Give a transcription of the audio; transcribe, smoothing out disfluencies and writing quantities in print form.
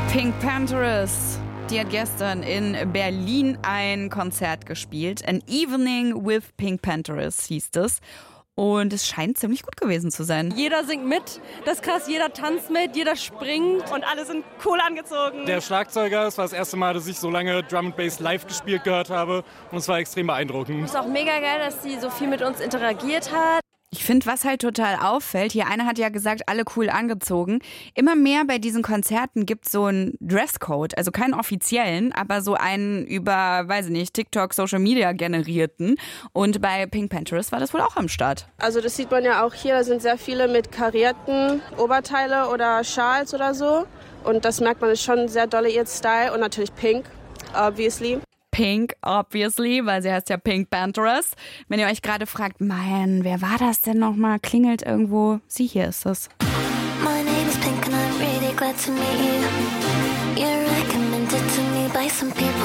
Pink Panthers, die hat gestern in Berlin ein Konzert gespielt. An Evening with Pink Panthers hieß es. Und es scheint ziemlich gut gewesen zu sein. Jeder singt mit, das ist krass, jeder tanzt mit, jeder springt. Und alle sind cool angezogen. Der Schlagzeuger, es war das erste Mal, dass ich so lange Drum and Bass live gespielt gehört habe. Und es war extrem beeindruckend. Es ist auch mega geil, dass sie so viel mit uns interagiert hat. Ich finde, was halt total auffällt, hier einer hat ja gesagt, alle cool angezogen. Immer mehr bei diesen Konzerten gibt es so einen Dresscode, also keinen offiziellen, aber so einen über, weiß ich nicht, TikTok, Social Media generierten. Und bei Pink Panthers war das wohl auch am Start. Also das sieht man ja auch hier, da sind sehr viele mit karierten Oberteile oder Schals oder so. Und das merkt man, ist schon sehr dolle ihr Style und natürlich Pink, obviously. Pink, obviously, weil sie heißt ja Pink Panthers. Wenn ihr euch gerade fragt, Mann, wer war das denn nochmal? Klingelt irgendwo. Sie hier ist es. My name is Pink and I'm really glad to meet you. You're recommended to me by some people.